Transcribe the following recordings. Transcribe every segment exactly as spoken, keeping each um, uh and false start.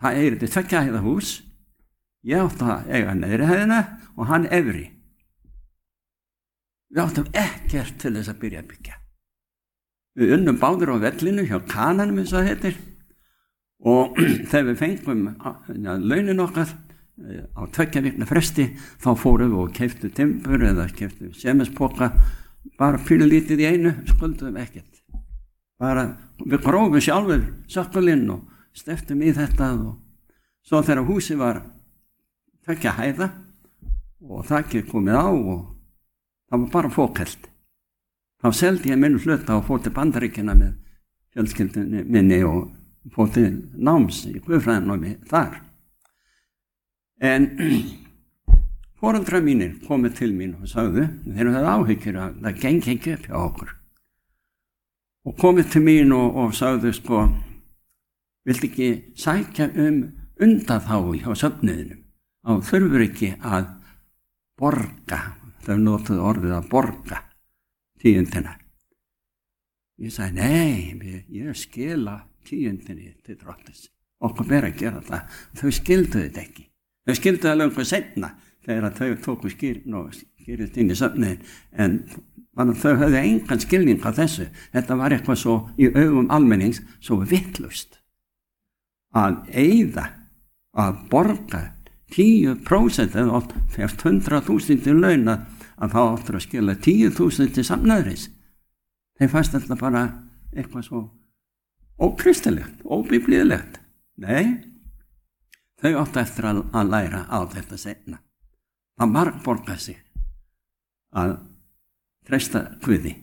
það er þetta tveggja hæða hús, ég átti að eiga neðri hæðina og hann efri. Við áttum ekkert til þess að byrja að byggja. Við unnum báðir á vellinu hjá Kananum eins og það heitir og þegar við fengum ja, launin okkar á tveggja vikna fresti þá fórum við og keyptu timbur eða keyptu sementspoka bara pínulítið í einu, skuldum ekkert. Bara við grófum sjálfur sökkulinn og steftum í þetta og svo þegar húsið var tveggja hæða og þakið komið á og það var bara fókelt. Þá seldi ég minn hluta og fór til Bandaríkjanna með fjölskyldunni minni og fór til náms í guðfræðinámi þar. En foreldrar mínir komið til mín og sagðu, þeir höfðu áhyggjur að það gengi ekki upp hjá okkur. Og komið til mín og, og sagðu sko, viltu ekki sækja um undanþágu hjá söfnuðinum? Þá þurfur ekki að borga, þau notuðu orðið að borga tíundina. Ég sagði, nei, ég skila tíundinni til Drottins. Okkur ber að gera það. Þau skildu þetta ekki. Þau skildu það löngu seinna þegar þau tóku skýrin og skýrist inn í söfniðin. En þau höfðu engan skilning á þessu. Þetta var eitthvað svo í augum almennings svo vitlaust. Að eyða, að borga tíu prósent eða oft fyrst hundrað þúsund í laun að þá áttur að skila tíu þúsund til samnæðuris. Þeir fannst þetta bara eitthvað svo ókristilegt, óbiblíulegt. Nei, þau áttu eftir að, að læra á þetta seinna. Það margborgar sig að treysta Guði.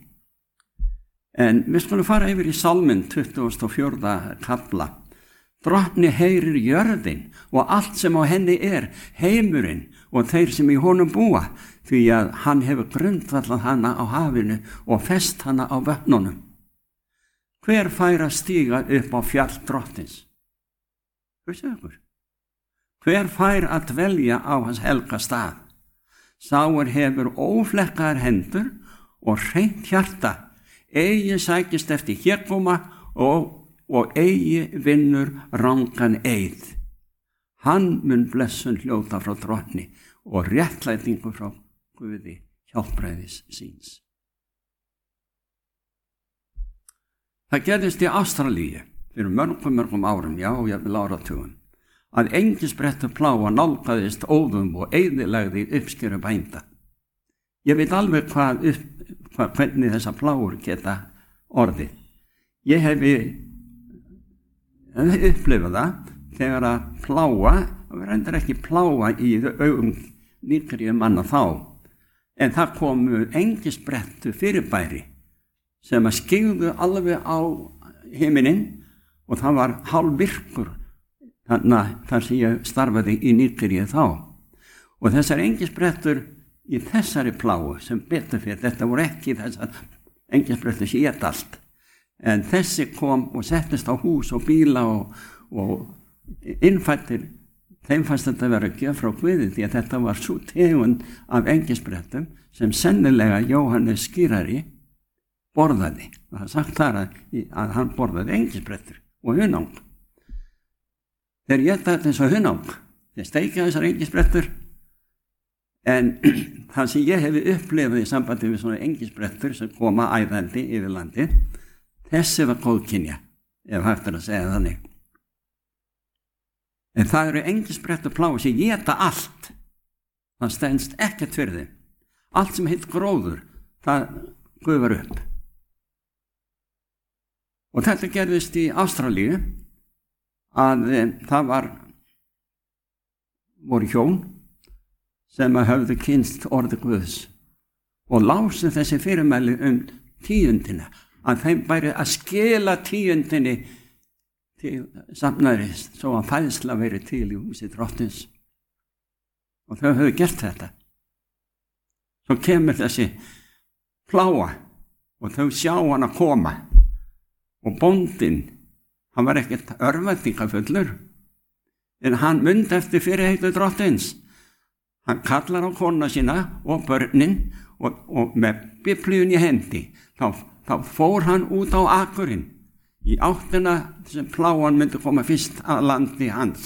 En við skulum fara yfir í Sálminn tuttugasta og fjórða kafla. Drottni heyrir jörðin og allt sem á henni er, heimurinn og þeir sem í honum búa, því að hann hefur grundvallað hana á hafinu og fest hana á vötnunum. Hver fær að stíga upp á fjall Drottins? Hugsaðu ykkur. Hver fær að dvelja á hans helga stað? Sá er hefur óflekkaðar hendur og hreint hjarta, eigi sækist eftir hégóma og og eigi vinnur rangan eið. Hann mun blessun hljóta frá Drottni og réttlætingu frá Guði hjálpræðis síns. Það gerðist í Ástralíu fyrir mörgum mörgum árum, já, ég vil áratugum, að engisbrettur pláa nálgaðist óðum og eyðilegði uppskeru bænda. Ég veit alveg hvað, upp, hvað hvernig þessa pláur geta orðið. Ég hefi upplifa það þegar að pláa, og við reyndar ekki pláa í augum nýkrið manna þá, en það komu engisbrettu fyrirbæri sem að skyggðu alveg á himinin og það var hálfvirkur þar sem ég starfaði í nýkrið þá. Og þessar engisbrettur í þessari pláu sem betur fyrir, þetta voru ekki þessar engisbrettur sem ég allt. En þessi kom og settist á hús og bíla og, og innfættir, þeim fannst þetta vera að gjöf frá Guði því að þetta var svo tegund af engisbrettum sem sennilega Jóhannes skýrari borðaði. Það er sagt þar að, að hann borðaði engisbrettur og hunang. Þeir éta þetta eins og hunang, þeir steikja þessar engisbrettur, en það sem ég hefi upplifað í sambandi við svona engisbrettur sem koma æðandi yfir landi, þessi var góðkynja, ef hægt er að segja þannig. En það eru engisbrettur pláu sem éta allt. Það stenst ekkert fyrir þeim. Allt sem heit gróður, það gufar upp. Og þetta gerðist í Ástralíu að e, það var voru hjón sem að höfðu kynst orði Guðs og lásu þessi fyrirmæli um tíundina, að þeim bæri að skila tíundinni til safnaðarins svo að fæðsla veri til í húsi Drottins. Og þau höfðu gert þetta. Svo kemur þessi pláa og þau sjá hann að koma og bóndinn, hann var ekkert örvæntingafullur, en hann mundi eftir fyrirheitu Drottins. Hann kallar á konuna sína og börnin og, og með biblíun í hendi, þá Þá fór hann út á akurinn í áttina sem pláan myndi koma fyrst að landi hans.